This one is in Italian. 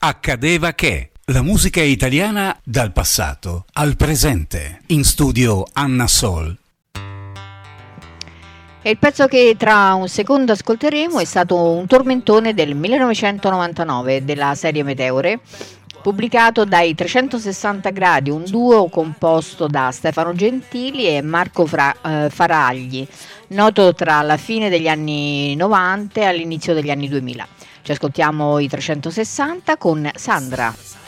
Accadeva che la musica italiana dal passato al presente. In studio Anna Sol. E il pezzo che tra un secondo ascolteremo è stato un tormentone del 1999 della serie Meteore, pubblicato dai 360 gradi, un duo composto da Stefano Gentili e Marco Faragli, noto tra la fine degli anni 90 e all'inizio degli anni 2000. Ci ascoltiamo i 360 con Sandra.